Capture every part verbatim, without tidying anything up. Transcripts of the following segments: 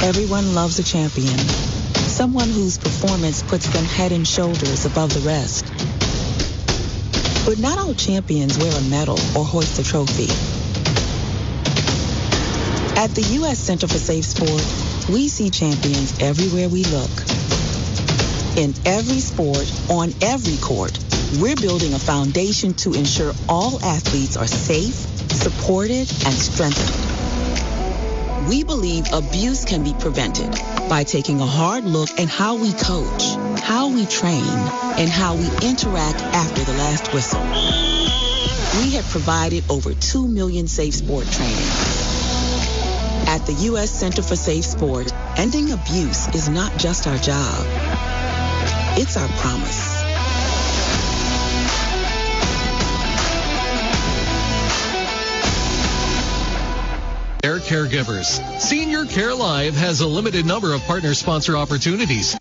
Everyone loves a champion, someone whose performance puts them head and shoulders above the rest. But not all champions wear a medal or hoist a trophy. At the U S Center for Safe Sport, we see champions everywhere we look. In every sport, on every court, we're building a foundation to ensure all athletes are safe, supported, and strengthened. We believe abuse can be prevented by taking a hard look at how we coach, how we train, and how we interact after the last whistle. We have provided over two million safe sport trainings. At the U S Center for Safe Sport, ending abuse is not just our job. It's our promise. Care Caregivers. Senior Care Live has a limited number of partner sponsor opportunities.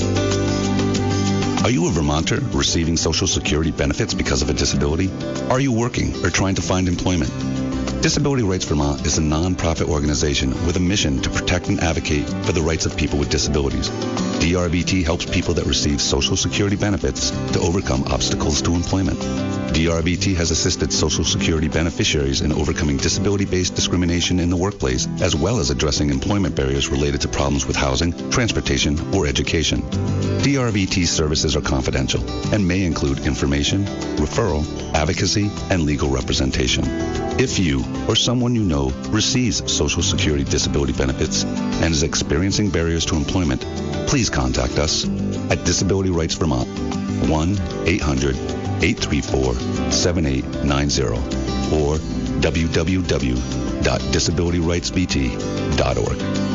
Are you a Vermonter receiving Social Security benefits because of a disability? Are you working or trying to find employment? Disability Rights Vermont is a non-profit organization with a mission to protect and advocate for the rights of people with disabilities. D R V T helps people that receive Social Security benefits to overcome obstacles to employment. D R V T has assisted Social Security beneficiaries in overcoming disability-based discrimination in the workplace, as well as addressing employment barriers related to problems with housing, transportation, or education. D R V T services are confidential and may include information, referral, advocacy, and legal representation. If you or someone you know receives Social Security disability benefits and is experiencing barriers to employment, please contact us at Disability Rights Vermont, one eight hundred eight three four seven eight nine zero or w w w dot disability rights v t dot org.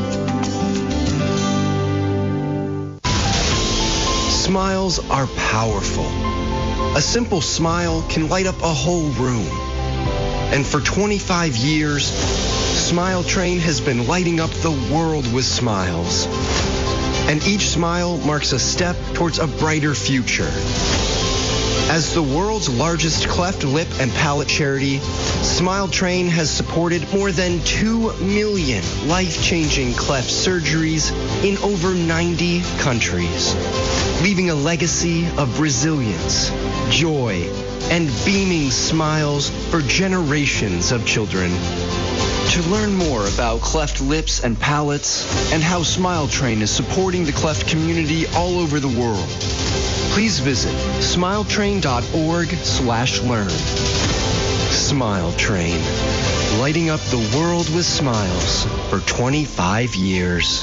Smiles are powerful. A simple smile can light up a whole room. And for twenty-five years, Smile Train has been lighting up the world with smiles. And each smile marks a step towards a brighter future. As the world's largest cleft lip and palate charity, Smile Train has supported more than two million life-changing cleft surgeries in over ninety countries, leaving a legacy of resilience, joy, and beaming smiles for generations of children. To learn more about cleft lips and palates and how Smile Train is supporting the cleft community all over the world, please visit smiletrain.org slash learn. Smile Train, lighting up the world with smiles for twenty-five years.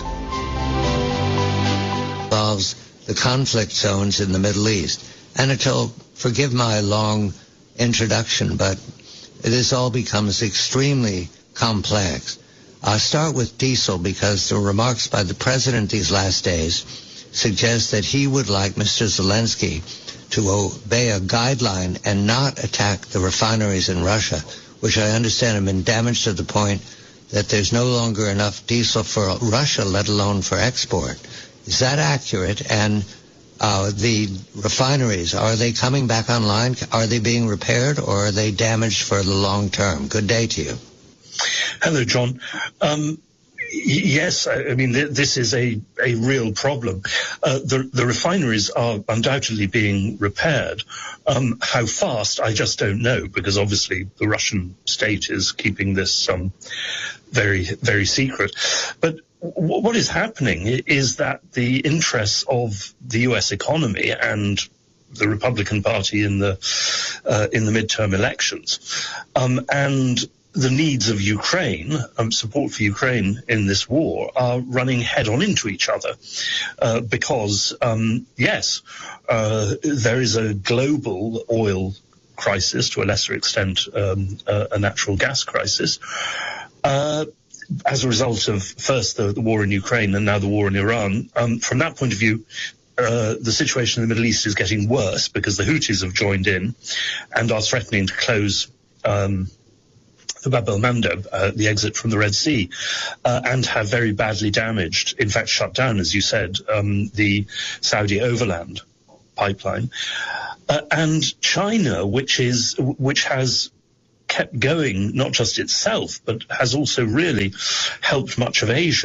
Involves the conflict zones in the Middle East. Anatole, forgive my long introduction, but this all becomes extremely complex. I'll start with diesel because the remarks by the president these last days suggest that he would like Mister Zelensky to obey a guideline and not attack the refineries in Russia, which I understand have been damaged to the point that there's no longer enough diesel for Russia, let alone for export. Is that accurate? And uh, the refineries, are they coming back online? Are they being repaired, or are they damaged for the long term? Good day to you. Hello, John. Um, Yes, I mean, this is a, a real problem. Uh, the, the refineries are undoubtedly being repaired. Um, how fast, I just don't know, because obviously the Russian state is keeping this um, very, very secret. But w- what is happening is that the interests of the U S economy and the Republican Party in the uh, in the midterm elections um, and the needs of Ukraine, um, support for Ukraine in this war, are running head-on into each other uh, because, um, yes, uh, there is a global oil crisis, to a lesser extent um, uh, a natural gas crisis, uh, as a result of first the, the war in Ukraine and now the war in Iran. Um, from that point of view, Uh, the situation in the Middle East is getting worse because the Houthis have joined in and are threatening to close um, the Bab el-Mandeb, uh, the exit from the Red Sea, uh, and have very badly damaged, in fact shut down, as you said, um, the Saudi overland pipeline. Uh, and China, which is which has kept going, not just itself, but has also really helped much of Asia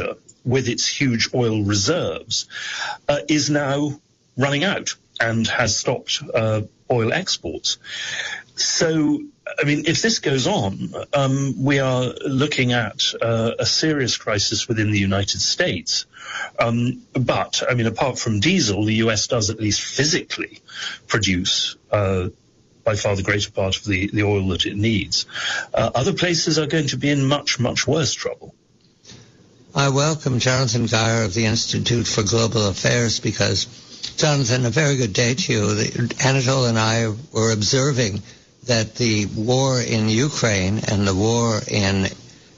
with its huge oil reserves, uh, is now running out and has stopped uh, oil exports. So, I mean, if this goes on, um, we are looking at uh, a serious crisis within the United States. Um, but, I mean, apart from diesel, the U S does at least physically produce uh, by far the greater part of the, the oil that it needs. Uh, other places are going to be in much, much worse trouble. I welcome Jonathan Geyer of the Institute for Global Affairs because, Jonathan, a very good day to you. Anatole and I were observing that the war in Ukraine and the war in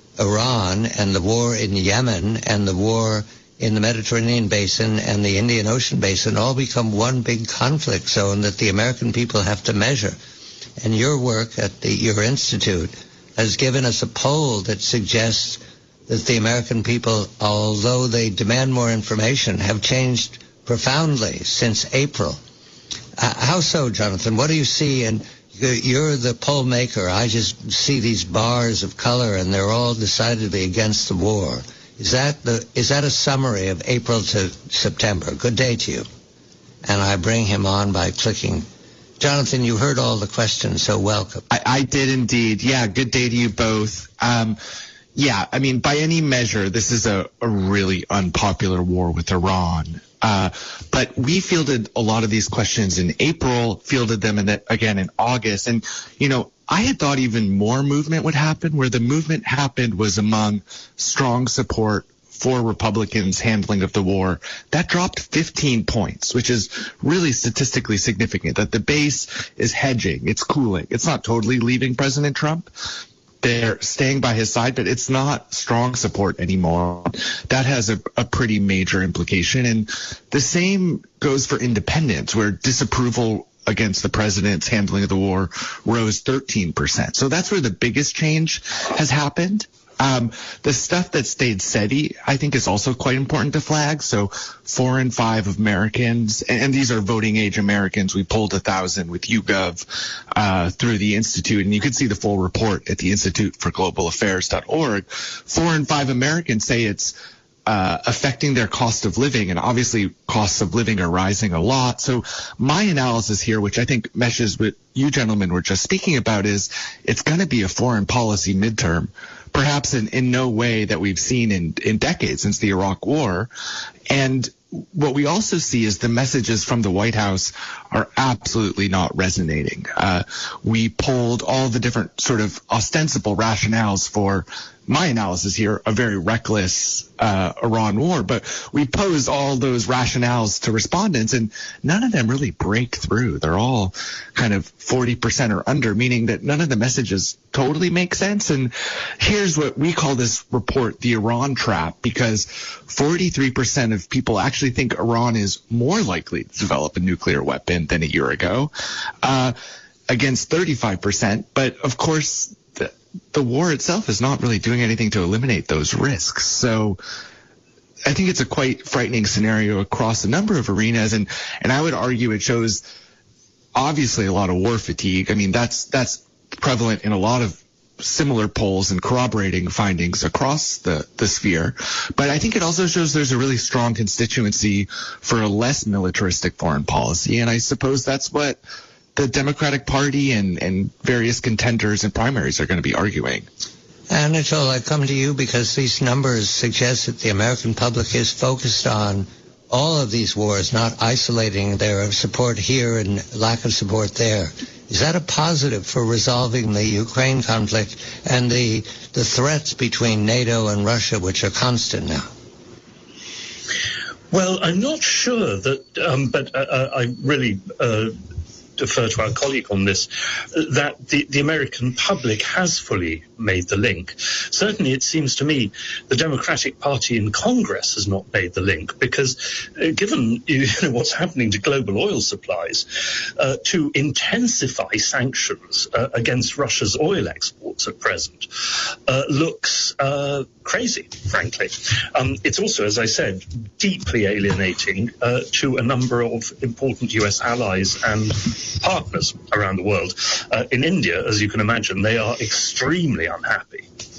Iran and the war in Yemen and the war in the Mediterranean Basin and the Indian Ocean Basin all become one big conflict zone that the American people have to measure. And your work at the, your institute has given us a poll that suggests that the American people, although they demand more information, have changed profoundly since April. Uh, how so, Jonathan? What do you see? And you're the poll maker. I just see these bars of color, and they're all decidedly against the war. Is that the is that a summary of April to September? Good day to you. And I bring him on by clicking. Jonathan, you heard all the questions, so welcome. I, I did indeed. Yeah, good day to you both. Um, yeah, I mean, by any measure, this is a, a really unpopular war with Iran. Uh, but we fielded a lot of these questions in April, fielded them in the, again in August. And, you know, I had thought even more movement would happen. Where the movement happened was among strong support for Republicans' handling of the war. That dropped fifteen points, which is really statistically significant, that the base is hedging. It's cooling. It's not totally leaving President Trump. They're staying by his side, but it's not strong support anymore. That has a, a pretty major implication. And the same goes for independents, where disapproval against the president's handling of the war rose thirteen percent. So that's where the biggest change has happened. Um, the stuff that stayed steady, I think, is also quite important to flag. So four in five Americans, and, and these are voting age Americans. We polled a thousand with YouGov uh, through the Institute, and you can see the full report at the Institute for Global Affairs dot org. Four in five Americans say it's Uh, affecting their cost of living, and obviously costs of living are rising a lot. So my analysis here, which I think meshes with you gentlemen were just speaking about, is it's going to be a foreign policy midterm, perhaps in, in no way that we've seen in, in decades since the Iraq War. And what we also see is the messages from the White House are absolutely not resonating. Uh, we polled all the different sort of ostensible rationales for my analysis here, a very reckless uh, Iran war, but we posed all those rationales to respondents, and none of them really break through. They're all kind of forty percent or under, meaning that none of the messages totally make sense. And here's what we call this report the Iran trap, because forty-three percent of people actually think Iran is more likely to develop a nuclear weapon than a year ago, uh, against thirty-five percent. But of course, the, the war itself is not really doing anything to eliminate those risks. So I think it's a quite frightening scenario across a number of arenas. And, and I would argue it shows obviously a lot of war fatigue. I mean, that's, that's prevalent in a lot of similar polls and corroborating findings across the, the sphere. But I think it also shows there's a really strong constituency for a less militaristic foreign policy. And I suppose that's what the Democratic Party and, and various contenders and primaries are going to be arguing. Anatole, I come to you because these numbers suggest that the American public is focused on all of these wars, not isolating their support here and lack of support there. Is that a positive for resolving the Ukraine conflict and the the threats between NATO and Russia, which are constant now? Well, I'm not sure that, um, but uh, I really uh, defer to our colleague on this, that the, the American public has fully made the link. Certainly, it seems to me the Democratic Party in Congress has not made the link, because uh, given you know, what's happening to global oil supplies, uh, to intensify sanctions uh, against Russia's oil exports at present uh, looks uh, crazy, frankly. Um, it's also, as I said, deeply alienating uh, to a number of important U S allies and partners around the world. Uh, in India, as you can imagine, they are extremely unhappy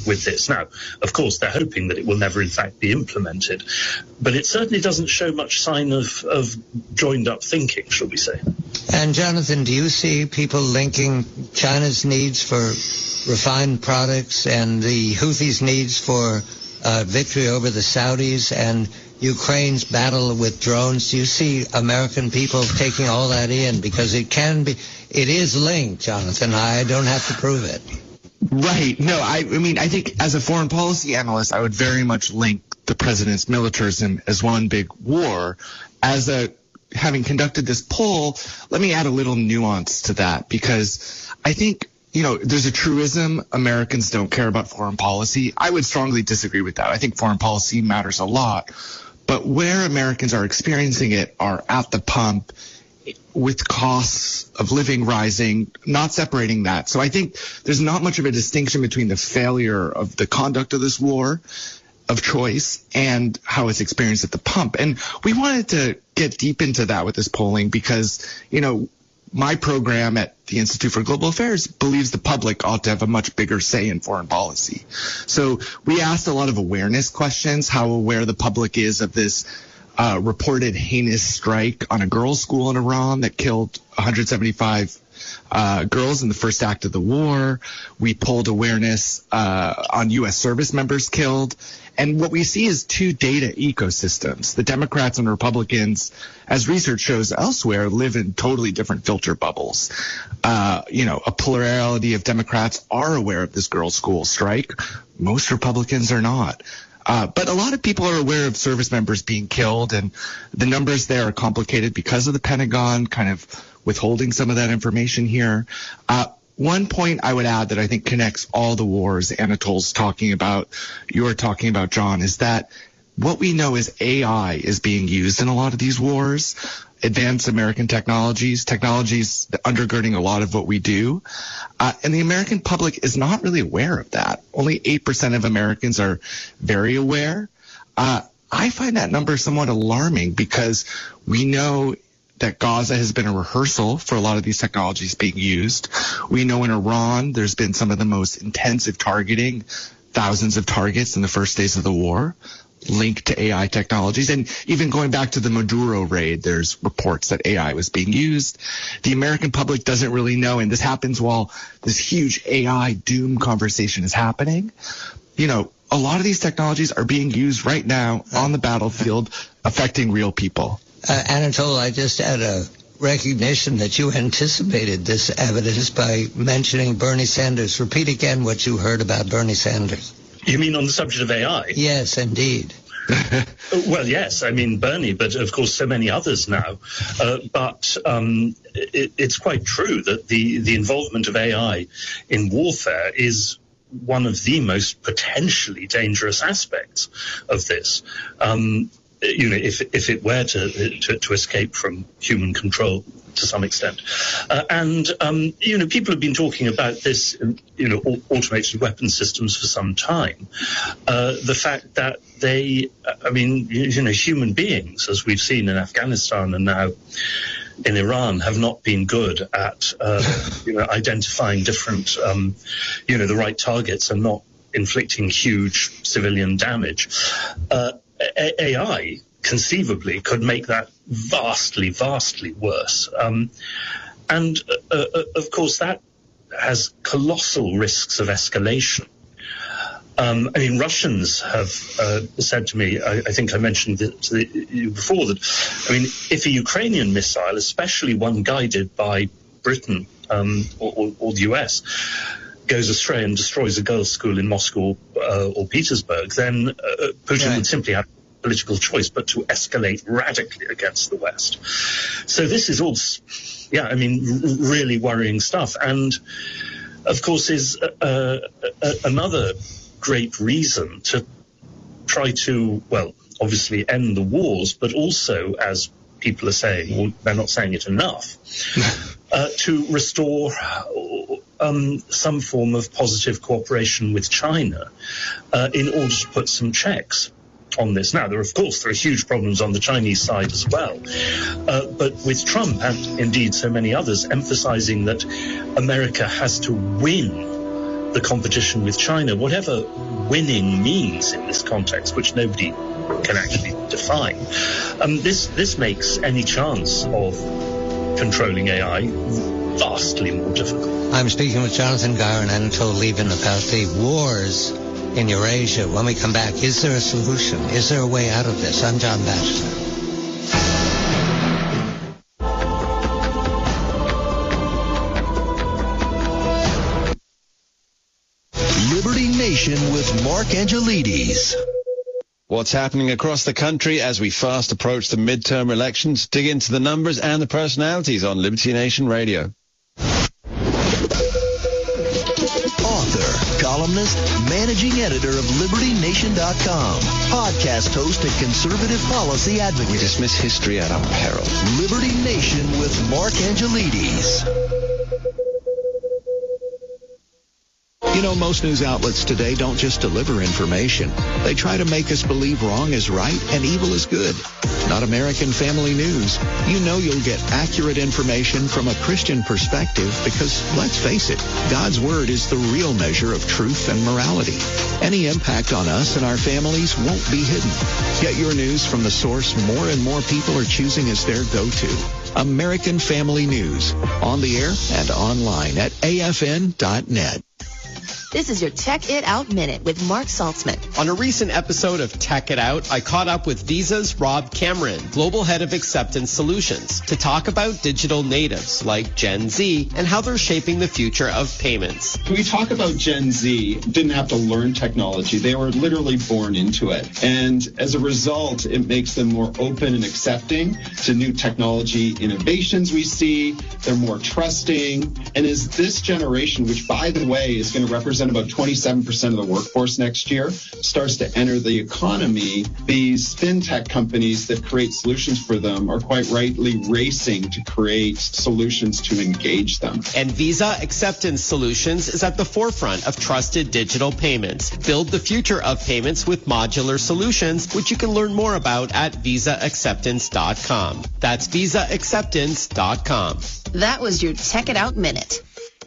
with this. Now, of course, they're hoping that it will never, in fact, be implemented. But it certainly doesn't show much sign of, of joined-up thinking, shall we say. And, Jonathan, do you see people linking China's needs for refined products and the Houthis' needs for uh, victory over the Saudis and Ukraine's battle with drones? Do you see American people taking all that in? Because it can be, it is linked, Jonathan. I don't have to prove it. Right. No, I, I mean, I think as a foreign policy analyst, I would very much link the president's militarism as one big war. As a, having conducted this poll, let me add a little nuance to that, because I think, you know, there's a truism, Americans don't care about foreign policy. I would strongly disagree with that. I think foreign policy matters a lot. But where Americans are experiencing it are at the pump, with costs of living rising, not separating that. So I think there's not much of a distinction between the failure of the conduct of this war of choice and how it's experienced at the pump. And we wanted to get deep into that with this polling because, you know, my program at the Institute for Global Affairs believes the public ought to have a much bigger say in foreign policy. So we asked a lot of awareness questions, how aware the public is of this uh, reported heinous strike on a girls' school in Iran that killed one hundred seventy-five uh, girls in the first act of the war. We polled awareness uh, on U S service members killed. And what we see is two data ecosystems. The Democrats and Republicans, as research shows elsewhere, live in totally different filter bubbles. Uh, you know, a plurality of Democrats are aware of this girls' school strike. Most Republicans are not. Uh, but a lot of people are aware of service members being killed, and the numbers there are complicated because of the Pentagon kind of withholding some of that information here. Uh, One point I would add that I think connects all the wars Anatol's talking about, you're talking about, John, is that what we know is A I is being used in a lot of these wars, advanced American technologies, technologies undergirding a lot of what we do. Uh, and the American public is not really aware of that. Only eight percent of Americans are very aware. Uh, I find that number somewhat alarming because we know that Gaza has been a rehearsal for a lot of these technologies being used. We know in Iran there's been some of the most intensive targeting, thousands of targets in the first days of the war, linked to A I technologies. And even going back to the Maduro raid, there's reports that A I was being used. The American public doesn't really know, and this happens while this huge A I doom conversation is happening. You know, a lot of these technologies are being used right now on the battlefield, affecting real people. Uh, Anatol, I just had a recognition that you anticipated this evidence by mentioning Bernie Sanders. Repeat again what you heard about Bernie Sanders. You mean on the subject of A I? Yes, indeed. Well, yes, I mean Bernie, but of course so many others now. Uh, but um, it, it's quite true that the, the involvement of A I in warfare is one of the most potentially dangerous aspects of this. Um, you know, if if it were to, to to escape from human control to some extent, uh, and um, you know, people have been talking about this, you know, automated weapon systems for some time. Uh, the fact that they, I mean, you know, human beings, as we've seen in Afghanistan and now in Iran, have not been good at, uh, you know, identifying different, um, you know, the right targets and not inflicting huge civilian damage. Uh, A I conceivably could make that vastly, vastly worse. Um, and, uh, uh, of course, that has colossal risks of escalation. Um, I mean, Russians have uh, said to me, I, I think I mentioned it to the, you before, that, I mean, if a Ukrainian missile, especially one guided by Britain um, or, or, or the U S, goes astray and destroys a girls' school in Moscow uh, or Petersburg, then uh, Putin right. would simply have a political choice but to escalate radically against the West. So this is all, yeah, I mean, r- really worrying stuff. And, of course, is uh, uh, another great reason to try to, well, obviously end the wars, but also, as people are saying, well, they're not saying it enough, uh, to restore um, some form of positive cooperation with China uh, in order to put some checks on this. Now, there, of course, there are huge problems on the Chinese side as well. Uh, but with Trump and indeed so many others emphasizing that America has to win the competition with China, whatever winning means in this context, which nobody can actually define. Um, this this makes any chance of controlling A I vastly more difficult. I'm speaking with Jonathan Geyer and Anatol Lieven-Nepelty. Wars in Eurasia. When we come back, is there a solution? Is there a way out of this? I'm John Batchelor. Liberty Nation with Mark Angelides. What's happening across the country as we fast approach the midterm elections? Dig into the numbers and the personalities on Liberty Nation Radio. Author, columnist, managing editor of Liberty Nation dot com, podcast host and conservative policy advocate. We dismiss history at our peril. Liberty Nation with Mark Angelides. You know, most news outlets today don't just deliver information. They try to make us believe wrong is right and evil is good. Not American Family News. You know you'll get accurate information from a Christian perspective because, let's face it, God's Word is the real measure of truth and morality. Any impact on us and our families won't be hidden. Get your news from the source more and more people are choosing as their go-to. American Family News. On the air and online at A F N dot net. This is your Tech It Out Minute with Mark Saltzman. On a recent episode of Tech It Out, I caught up with Visa's Rob Cameron, Global Head of Acceptance Solutions, to talk about digital natives like Gen Z and how they're shaping the future of payments. When we talk about Gen Z, didn't have to learn technology. They were literally born into it. And as a result, it makes them more open and accepting to new technology innovations we see. They're more trusting. And as this generation, which, by the way, is going to represent about twenty-seven percent of the workforce next year, starts to enter the economy, these fintech companies that create solutions for them are quite rightly racing to create solutions to engage them. And Visa Acceptance Solutions is at the forefront of trusted digital payments. Build the future of payments with modular solutions, which you can learn more about at visa acceptance dot com. That's visa acceptance dot com. That was your Tech It Out Minute.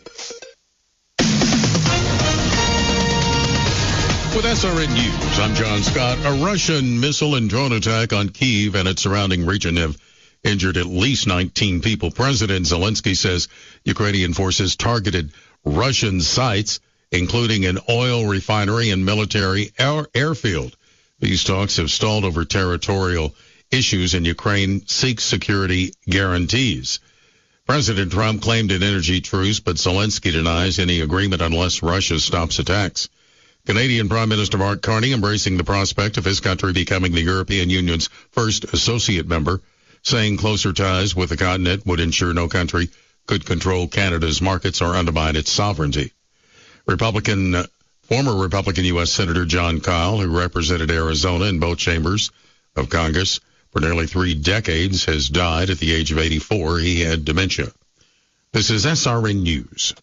With S R N News, I'm John Scott. A Russian missile and drone attack on Kyiv and its surrounding region have injured at least nineteen people. President Zelensky says Ukrainian forces targeted Russian sites, including an oil refinery and military air- airfield. These talks have stalled over territorial issues, and Ukraine seeks security guarantees. President Trump claimed an energy truce, but Zelensky denies any agreement unless Russia stops attacks. Canadian Prime Minister Mark Carney embracing the prospect of his country becoming the European Union's first associate member, saying closer ties with the continent would ensure no country could control Canada's markets or undermine its sovereignty. Republican, former Republican U S Senator John Kyle, who represented Arizona in both chambers of Congress for nearly three decades, has died at the age of eighty-four. He had dementia. This is S R N News.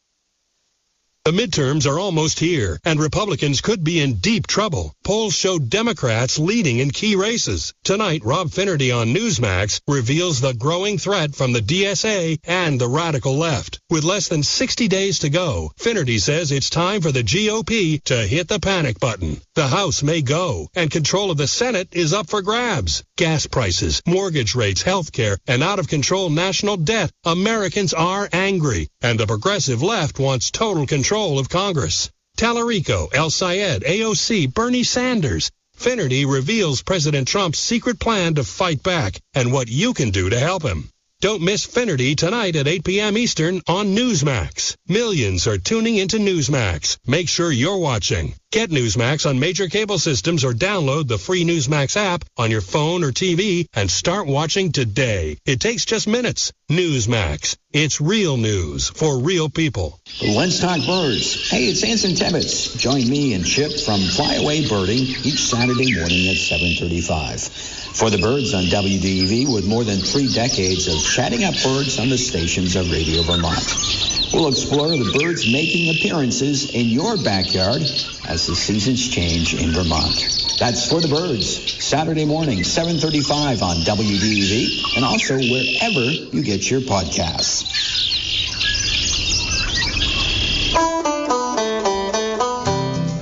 The midterms are almost here, and Republicans could be in deep trouble. Polls show Democrats leading in key races. Tonight, Rob Finnerty on Newsmax reveals the growing threat from the D S A and the radical left. With less than sixty days to go, Finnerty says it's time for the G O P to hit the panic button. The House may go, and control of the Senate is up for grabs. Gas prices, mortgage rates, health care, and out-of-control national debt. Americans are angry, and the progressive left wants total control of Congress. Tallarico, El Sayed, A O C, Bernie Sanders. Finnerty reveals President Trump's secret plan to fight back and what you can do to help him. Don't miss Finnerty tonight at eight p.m. Eastern on Newsmax. Millions are tuning into Newsmax. Make sure you're watching. Get Newsmax on major cable systems or download the free Newsmax app on your phone or T V and start watching today. It takes just minutes. Newsmax. It's real news for real people. Let's talk birds. Hey, it's Anson Tibbetts. Join me and Chip from Flyaway Birding each Saturday morning at seven thirty-five. For the birds on W D E V, with more than three decades of chatting up birds on the stations of Radio Vermont. We'll explore the birds making appearances in your backyard as the seasons change in Vermont. That's For the Birds, Saturday morning, seven thirty-five on W D E V, and also wherever you get your podcasts.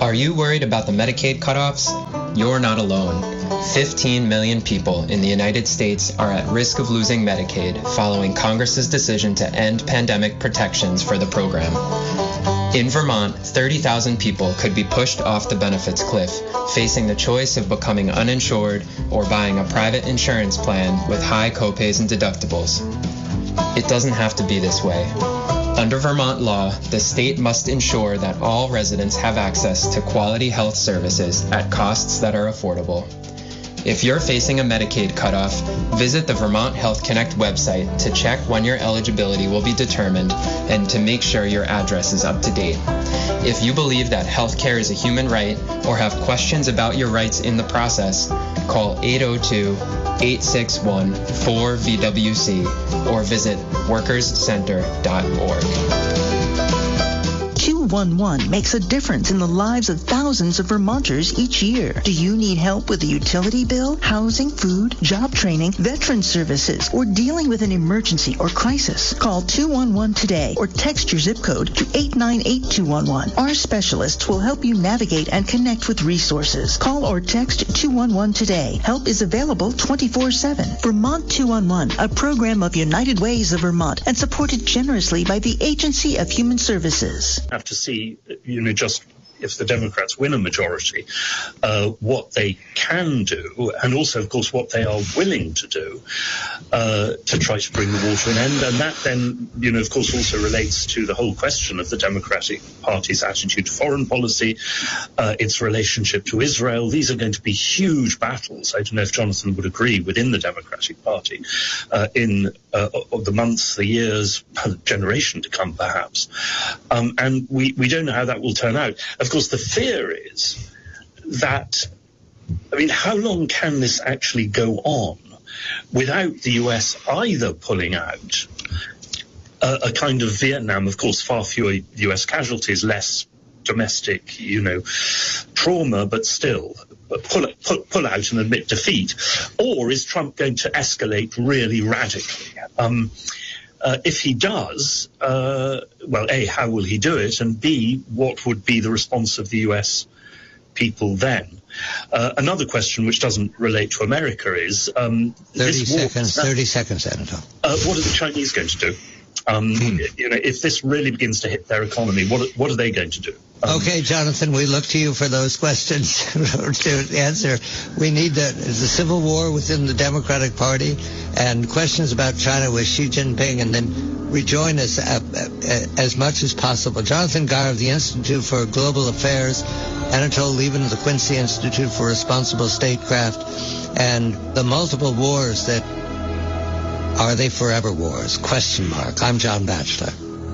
Are you worried about the Medicaid cutoffs? You're not alone. fifteen million people in the United States are at risk of losing Medicaid following Congress's decision to end pandemic protections for the program. In Vermont, thirty thousand people could be pushed off the benefits cliff, facing the choice of becoming uninsured or buying a private insurance plan with high copays and deductibles. It doesn't have to be this way. Under Vermont law, the state must ensure that all residents have access to quality health services at costs that are affordable. If you're facing a Medicaid cutoff, visit the Vermont Health Connect website to check when your eligibility will be determined and to make sure your address is up to date. If you believe that health care is a human right or have questions about your rights in the process, call eight oh two, eight six one, four V W C or visit workers center dot org. two one one makes a difference in the lives of thousands of Vermonters each year. Do you need help with a utility bill, housing, food, job training, veteran services, or dealing with an emergency or crisis? Call two one one today or text your zip code to eight nine eight two one one. Our specialists will help you navigate and connect with resources. Call or text two one one today. Help is available twenty-four seven. Vermont two one one, a program of United Ways of Vermont and supported generously by the Agency of Human Services. Have to see, you know, just if the Democrats win a majority, uh, what they can do, and also, of course, what they are willing to do uh, to try to bring the war to an end. And that then, you know, of course, also relates to the whole question of the Democratic Party's attitude to foreign policy, uh, its relationship to Israel. These are going to be huge battles. I don't know if Jonathan would agree within the Democratic Party uh, in uh, the months, the years, generation to come, perhaps. Um, and we, we don't know how that will turn out. Of course, the fear is that, I mean, how long can this actually go on without the U S either pulling out a, a kind of Vietnam, of course, far fewer U S casualties, less domestic, you know, trauma, but still pull, pull, pull out and admit defeat? Or is Trump going to escalate really radically? Um, Uh, if he does, uh, well, A, how will he do it? And B, what would be the response of the U S people then? Uh, another question which doesn't relate to America is... Um, thirty this war, seconds, thirty seconds, Senator. Uh, what are the Chinese going to do? Um, you know, if this really begins to hit their economy, what, what are they going to do? Um, okay, Jonathan, we look to you for those questions to answer. We need the, the civil war within the Democratic Party and questions about China with Xi Jinping, and then rejoin us at, at, as much as possible. Jonathan Gar of the Institute for Global Affairs, Anatole Lieven of the Quincy Institute for Responsible Statecraft, and the multiple wars that are they forever wars? Question mark. I'm John Batchelor.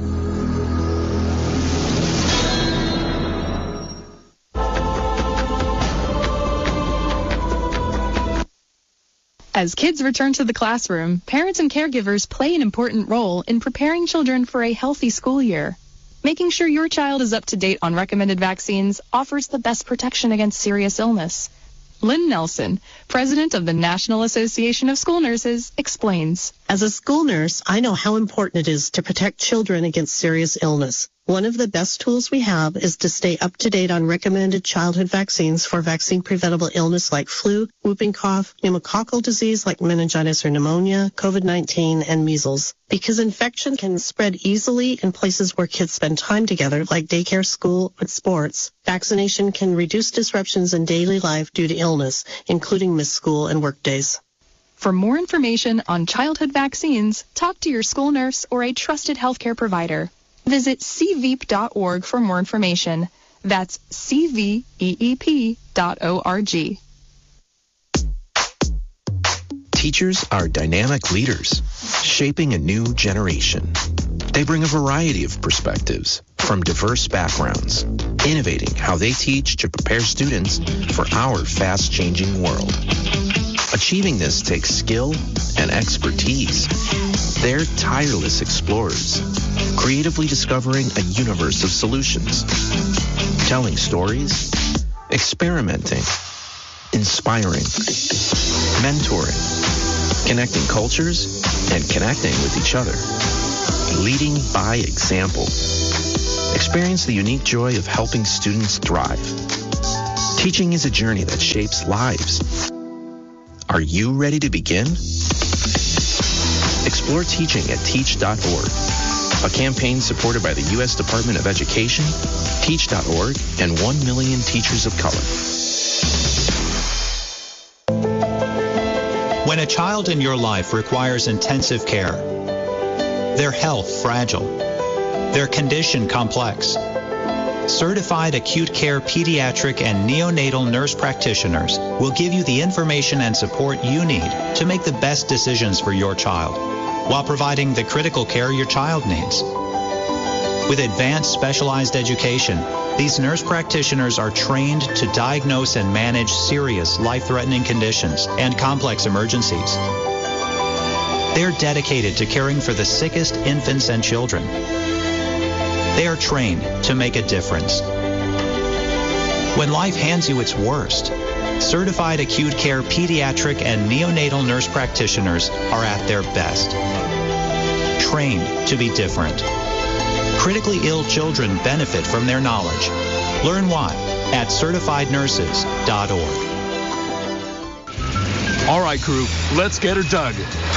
As kids return to the classroom, parents and caregivers play an important role in preparing children for a healthy school year. Making sure your child is up to date on recommended vaccines offers the best protection against serious illness. Lynn Nelson, president of the National Association of School Nurses, explains. As a school nurse, I know how important it is to protect children against serious illness. One of the best tools we have is to stay up to date on recommended childhood vaccines for vaccine-preventable illness like flu, whooping cough, pneumococcal disease like meningitis or pneumonia, COVID nineteen, and measles. Because infection can spread easily in places where kids spend time together, like daycare, school, and sports, vaccination can reduce disruptions in daily life due to illness, including missed school and work days. For more information on childhood vaccines, talk to your school nurse or a trusted healthcare provider. Visit c veep dot org for more information. That's c veep dot org. Teachers are dynamic leaders, shaping a new generation. They bring a variety of perspectives from diverse backgrounds, innovating how they teach to prepare students for our fast-changing world. Achieving this takes skill and expertise. They're tireless explorers, creatively discovering a universe of solutions, telling stories, experimenting, inspiring, mentoring, connecting cultures, and connecting with each other, leading by example, Experience the unique joy of helping students thrive. Teaching is a journey that shapes lives. Are you ready to begin? Explore teaching at teach dot org, a campaign supported by the U S Department of Education, teach dot org, and one million teachers of color. When a child in your life requires intensive care, their health fragile, their condition complex, certified acute care pediatric and neonatal nurse practitioners will give you the information and support you need to make the best decisions for your child while providing the critical care your child needs. With advanced specialized education, these nurse practitioners are trained to diagnose and manage serious life-threatening conditions and complex emergencies. They're dedicated to caring for the sickest infants and children. They are trained to make a difference. When life hands you its worst, certified acute care pediatric and neonatal nurse practitioners are at their best. Trained to be different. Critically ill children benefit from their knowledge. Learn why at certified nurses dot org. All right, crew, let's get her dug.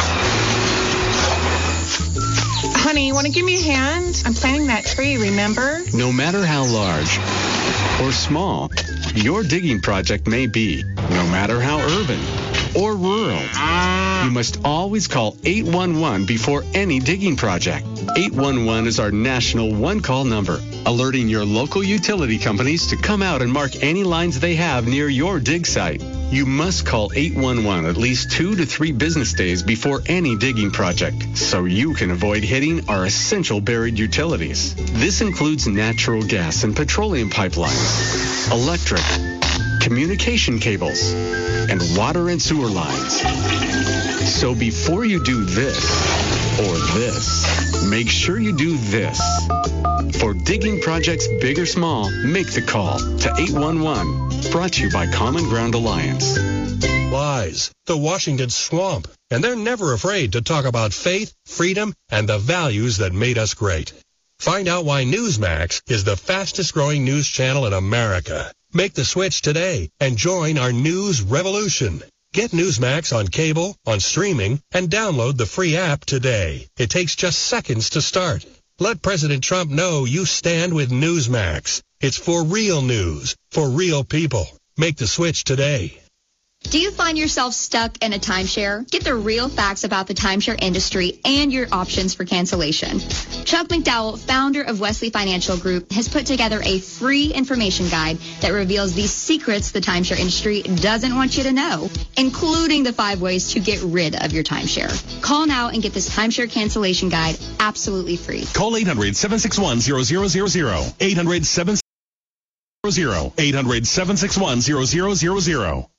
Honey, you want to give me a hand? I'm planting that tree, remember? No matter how large or small your digging project may be, no matter how urban or rural, you must always call eight one one before any digging project. eight one one is our national one-call number, alerting your local utility companies to come out and mark any lines they have near your dig site. You must call eight one one at least two to three business days before any digging project so you can avoid hitting our essential buried utilities. This includes natural gas and petroleum pipelines, electric, communication cables, and water and sewer lines. So before you do this or this, make sure you do this. For digging projects big or small, make the call to eight one one. Brought to you by Common Ground Alliance. Lies, the Washington swamp, and they're never afraid to talk about faith, freedom, and the values that made us great. Find out why Newsmax is the fastest growing news channel in America. Make the switch today and join our news revolution. Get Newsmax on cable, on streaming, and download the free app today. It takes just seconds to start. Let President Trump know you stand with Newsmax. It's for real news, for real people. Make the switch today. Do you find yourself stuck in a timeshare? Get the real facts about the timeshare industry and your options for cancellation. Chuck McDowell, founder of Wesley Financial Group, has put together a free information guide that reveals the secrets the timeshare industry doesn't want you to know, including the five ways to get rid of your timeshare. Call now and get this timeshare cancellation guide absolutely free. Call eight hundred, seven six one, zero zero zero zero. eight hundred, seven six one, zero zero zero zero. eight hundred, seven six one, zero zero zero zero.